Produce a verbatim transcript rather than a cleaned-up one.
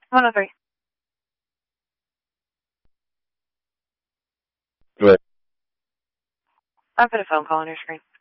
one oh three. Go ahead. I put a phone call on your screen.